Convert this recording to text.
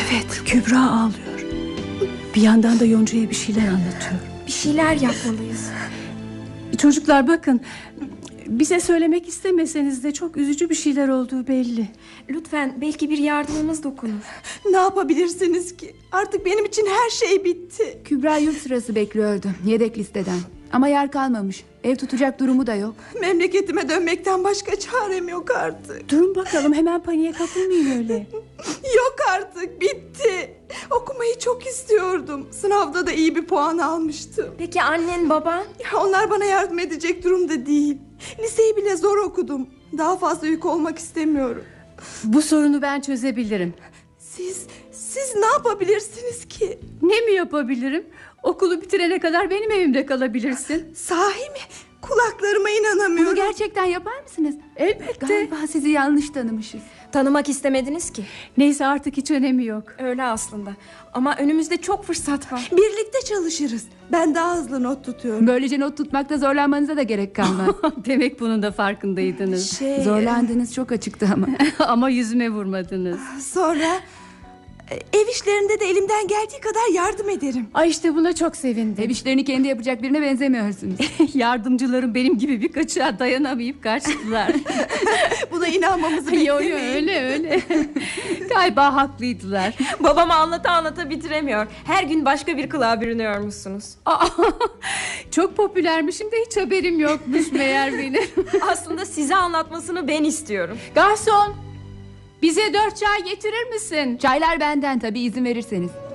Evet, Kübra ağlıyor. Bir yandan da Yonca'ya bir şeyler anlatıyor. Bir şeyler yapmalıyız. Çocuklar bakın, bize söylemek istemeseniz de çok üzücü bir şeyler olduğu belli. Lütfen, belki bir yardımımız dokunur. Ne yapabilirsiniz ki? Artık benim için her şey bitti. Kübra yurt sırası bekliyordu, yedek listeden. Ama yer kalmamış. Ev tutacak durumu da yok. Memleketime dönmekten başka çarem yok artık. Durun bakalım, hemen paniğe kapılmayın öyle. Yok artık, bitti. Okumayı çok istiyordum. Sınavda da iyi bir puan almıştım. Peki annen, baban? Onlar bana yardım edecek durumda değil. Liseyi bile zor okudum. Daha fazla yük olmak istemiyorum. Bu sorunu ben çözebilirim. Siz ne yapabilirsiniz ki? Ne mi yapabilirim? Okulu bitirene kadar benim evimde kalabilirsin. Sahi mi? Kulaklarıma inanamıyorum. Bunu gerçekten yapar mısınız? Elbette. Galiba sizi yanlış tanımışız. Tanımak istemediniz ki. Neyse, artık hiç önemi yok. Öyle aslında. Ama önümüzde çok fırsat var. Birlikte çalışırız. Ben daha hızlı not tutuyorum. Böylece not tutmakta zorlanmanıza da gerek kalmaz. Demek bunun da farkındaydınız. Zorlandığınız çok açıktı ama. Ama yüzüme vurmadınız. Sonra ev işlerinde de elimden geldiği kadar yardım ederim. Ay, işte buna çok sevindim. Ev işlerini kendi yapacak birine benzemiyorsunuz. Yardımcılarım benim gibi bir kaçığa dayanamayıp kaçtılar. Buna inanmamızı Yo beklemeyin. öyle. Galiba haklıydılar. Babama anlata bitiremiyor. Her gün başka bir kılığa bürünüyormuşsunuz. Çok popülermişim de hiç haberim yokmuş meğer benim. Aslında size anlatmasını ben istiyorum. Garson, bize 4 çay getirir misin? Çaylar benden tabii, izin verirseniz.